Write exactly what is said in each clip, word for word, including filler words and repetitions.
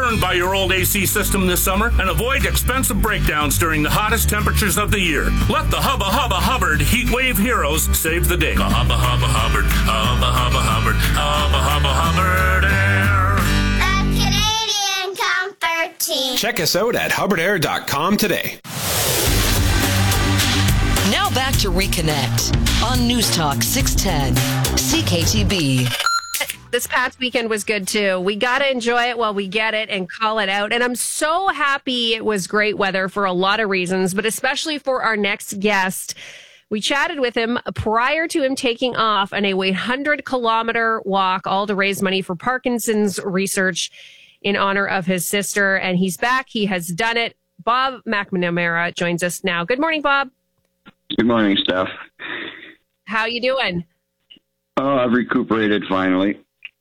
burned by your old A C system this summer and avoid expensive breakdowns during the hottest temperatures of the year. Let the Hubba Hubba Hubbard Heat Wave Heroes save the day. The Hubba Hubba Hubbard, Hubba Hubba Hubbard, Hubba Hubba Hubbard Air. The Canadian Comfort Team. Check us out at hubbard air dot com today. Now back to Reconnect on News Talk six ten C K T B. This past weekend was good too. We got to enjoy it while we get it and call it out. And I'm so happy it was great weather for a lot of reasons, but especially for our next guest. We chatted with him prior to him taking off on a one hundred kilometer walk, all to raise money for Parkinson's research in honor of his sister. And he's back. He has done it. Bob McNamara joins us now. Good morning, Bob. Good morning, Steph. How you doing? Oh, I've recuperated finally.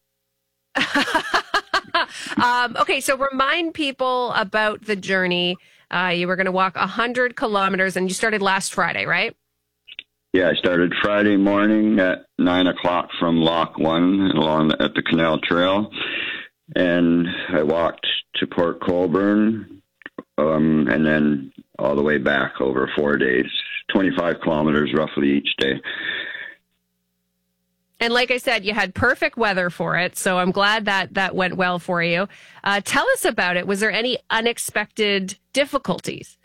um, okay, so remind people about the journey. Uh, you were going to walk one hundred kilometers, and you started last Friday, right? Yeah, I started Friday morning at nine o'clock from Lock One along the, at the Canal Trail, and I walked to Port Colborne, um, and then all the way back over four days, twenty-five kilometers roughly each day. And like I said, you had perfect weather for it, so I'm glad that that went well for you. Uh, tell us about it. Was there any unexpected difficulties?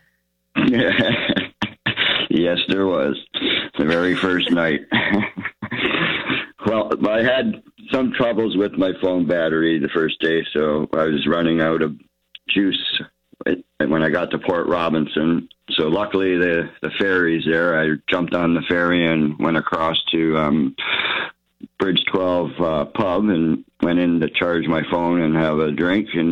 Yes, there was. The very first night. Well, I had some troubles with my phone battery the first day, so I was running out of juice when I got to Port Robinson. So luckily the, the ferry's there. I jumped on the ferry and went across to um, Bridge twelve uh, pub and went in to charge my phone and have a drink. And